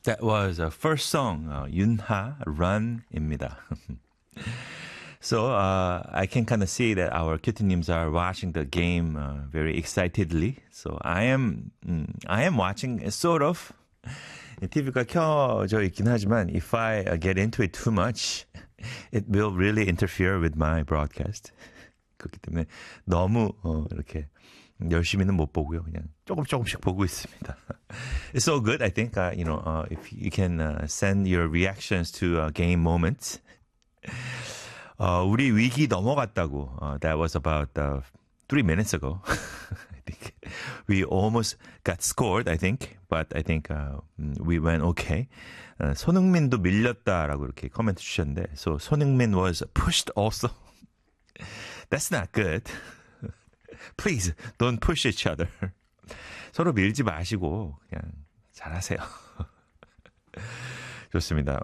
That was a first song, 윤하 Run입니다. So I can kind of see that our cutie-nims are watching the game very excitedly. So I am watching sort of. TV가 켜져 있긴 하지만 if I get into it too much, it will really interfere with my broadcast. 그렇기 때문에 너무 이렇게 열심히는 못 보고요. 그냥 조금씩 보고 있습니다. It's so good, I think. If you can send your reactions to game moments. 우리 위기 넘어갔다고. That was about 3 minutes ago. I think we almost got scored, I think. But I think we went okay. 손흥민도 밀렸다라고 이렇게 코멘트 주셨는데 So 손흥민 was pushed also. That's not good. Please, don't push each other. 서로 밀지 마시고 그냥 잘하세요. 좋습니다.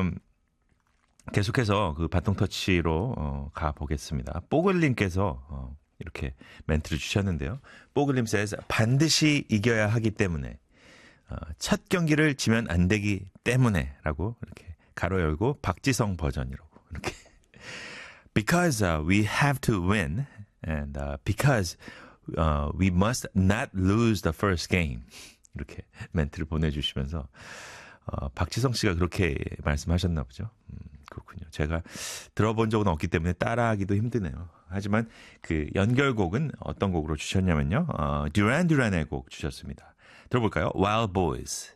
계속해서 그 바통터치로 가보겠습니다. 뽀글님께서 이렇게 멘트를 주셨는데요. 뽀글님 says 반드시 이겨야 하기 때문에 첫 경기를 지면 안 되기 때문에 라고 이렇게 가로 열고 박지성 버전이라고 이렇게 Because we have to win and because we must not lose the first game 이렇게 멘트를 보내주시면서 박지성 씨가 그렇게 말씀하셨나 보죠. 그렇군요. 제가 들어본 적은 없기 때문에 따라하기도 힘드네요. 하지만 그 연결곡은 어떤 곡으로 주셨냐면요. 듀란 듀란의 곡 주셨습니다. 들어볼까요? Wild Boys.